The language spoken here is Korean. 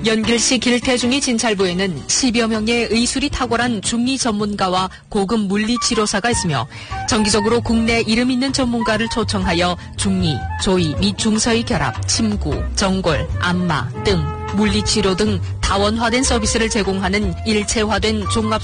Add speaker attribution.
Speaker 1: 연길시 길태중이 진찰부에는 10여 명의 의술이 탁월한 중이 전문가와 고급 물리치료사가 있으며 정기적으로 국내 이름 있는 전문가를 초청하여 중이, 조이 및 중서의 결합, 침구, 정골, 안마, 등 물리치료 등 다원화된 서비스를 제공하는 일체화된 종합